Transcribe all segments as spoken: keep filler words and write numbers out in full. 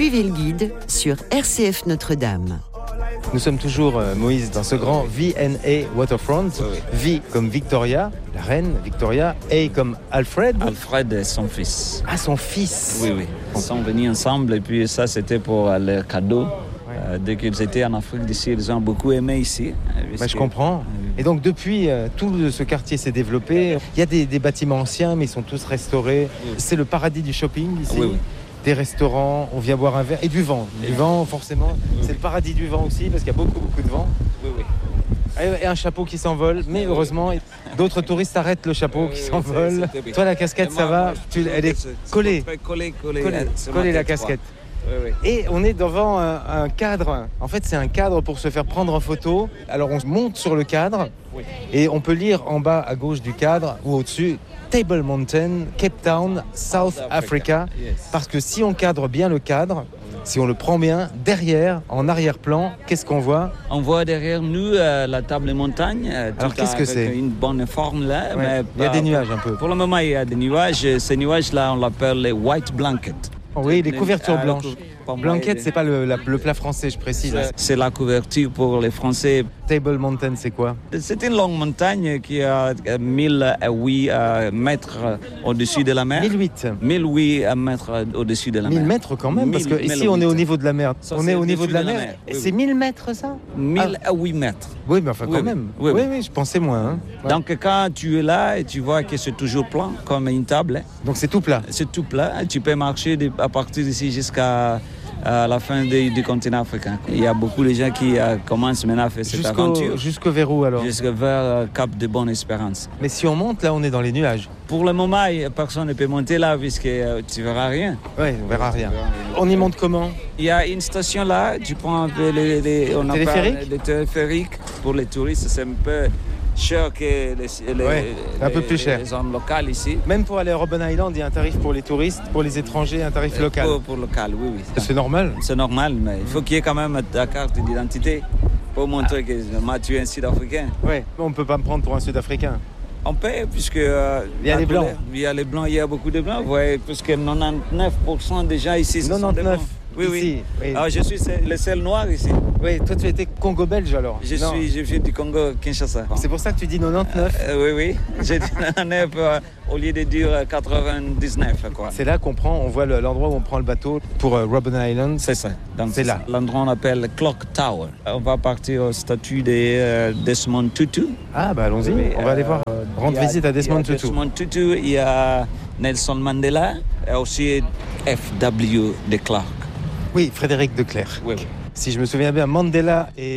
Suivez le guide sur R C F Notre-Dame. Nous sommes toujours, euh, Moïse, dans ce grand V and A Waterfront. Oui, oui. V comme Victoria, la reine Victoria, A comme Alfred. Alfred et son fils. Ah, son fils. Oui, oui. Ils sont venus ensemble et puis ça, c'était pour leur cadeau. Euh, dès qu'ils étaient en Afrique d'ici, ils ont beaucoup aimé ici. Bah, je comprends. Et donc depuis, euh, tout ce quartier s'est développé. Il y a des, des bâtiments anciens, mais ils sont tous restaurés. Oui. C'est le paradis du shopping ici. Oui, oui. Des restaurants, on vient boire un verre. Et du vent. Et du vent, forcément. Oui, c'est oui. le paradis du vent aussi, parce qu'il y a beaucoup, beaucoup de vent. Oui, oui. Et un chapeau qui s'envole, mais heureusement, d'autres touristes arrêtent le chapeau qui Oui, s'envole. c'est- c'est- Toi, la casquette, Et ça moi, va moi, tu, je- Elle est c'est- c'est collée. Collée, collée, Collée, sur ma collée la tête, casquette. quoi. Oui, oui. Et on est devant un, un cadre. En fait, c'est un cadre pour se faire prendre en photo. Alors, on monte sur le cadre Oui. et on peut lire en bas à gauche du cadre ou au-dessus Table Mountain, Cape Town, South Africa. Yes. Parce que si on cadre bien le cadre, si on le prend bien, derrière, en arrière-plan, qu'est-ce qu'on voit? On voit derrière nous euh, la table montagne. euh, Alors, tout qu'est-ce que avec c'est? Une bonne forme là. Ouais. Mais Il y a pas- des nuages un peu. Pour le moment, il y a des nuages. Ces nuages-là, on l'appelle les white blankets. Oui, les couvertures Ah, le blanches. cou- pour moi, Blanquette, il- c'est pas le, la- le plat français, je précise. c'est- C'est la couverture pour les Français. Table Mountain, c'est quoi? C'est une longue montagne qui a mille huit euh, mètres au-dessus de la mer. mille huit. mille huit mètres au-dessus de la mer. mille mètres quand même, parce Mille- que ici mille on est au huit. niveau de la mer. Ça, on c'est est au niveau au-dessus de la de la mer. mer, Et oui, c'est oui. mille mètres ça? mille huit mètres. Oui, mais enfin quand Oui, oui. même. Oui, Oui, oui. oui, je pensais moins. hein. Ouais. Donc quand tu es là et tu vois que c'est toujours plan comme une table, hein, Donc c'est tout plat. c'est tout plat. Tu peux marcher de- à partir d'ici jusqu'à à la fin de- du continent africain. Il y a beaucoup de gens qui euh, commencent maintenant à faire cette Jusqu'au aventure jusqu'au vers où alors? jusqu'à vers euh, Cap de Bonne-Espérance. Mais si on monte, là on est dans les nuages. Pour le moment, il y a personne ne peut monter là puisque euh, tu verras rien. Oui, on verra rien. On y monte comment? Il y a une station là, tu prends un peu les, les, on appelle Téléphérique les téléphériques. Pour les touristes, c'est un peu cher que les, les, Ouais, un peu les- plus cher. les zones locales ici. Même pour aller à Robben Island, il y a un tarif pour les touristes, pour les étrangers, un tarif local. Pour, pour local, oui, oui. C'est normal. C'est normal, mais il faut qu'il y ait quand même ta carte d'identité pour montrer que moi, tu es un Sud-Africain. Ouais, on ne peut pas me prendre pour un Sud-Africain. On paie, puisque... euh, Il y a la les Blancs. couleur- Il y a les Blancs, il y a beaucoup de Blancs. Vous voyez, puisque quatre-vingt-dix-neuf pour cent des gens ici, ce sont des quatre-vingt-dix-neuf. Blancs. Oui, Ici, oui. oui. Alors, je suis le seul noir ici. Oui, toi tu étais Congo-belge alors? Je, Non. suis, je viens du Congo, Kinshasa. C'est pour ça que tu dis quatre-vingt-dix-neuf. Euh, oui, oui. J'ai dit quatre-vingt-dix-neuf euh, au lieu de dire euh, quatre-vingt-dix-neuf, quoi. C'est là qu'on prend, on voit le- l'endroit où on prend le bateau pour euh, Robben Island. C'est ça. Donc, C'est là. L'endroit on appelle Clock Tower. On va partir au statut de euh, Desmond Tutu. Ah bah allons-y, Oui, on va aller euh, voir. Rendre Il y a- visite à Desmond il y a Tutu. Desmond Tutu, il y a Nelson Mandela et aussi F W de Clark. Oui, Frédéric Declercq. Oui, oui. Si je me souviens bien, Mandela et,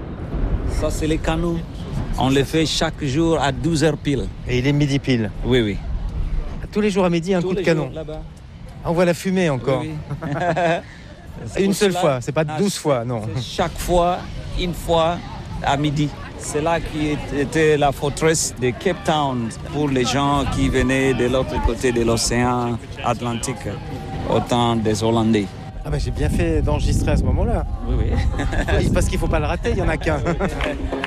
Ça, c'est les canaux. On les fait chaque jour à douze heures pile. et il est midi pile. Oui, oui. Tous les jours à midi, un Tous coup de les canon. jours, là-bas. Ah, on voit la fumée encore. Oui, oui. C'est Une pour seule cela- fois, c'est pas Ah, douze fois, non. c'est chaque fois, une fois à midi. C'est là qui était la forteresse de Cape Town pour les gens qui venaient de l'autre côté de l'océan Atlantique, au temps des Hollandais. Ah bah j'ai bien fait d'enregistrer à ce moment-là. Oui, oui. Parce qu'il faut pas le rater, il y en a qu'un.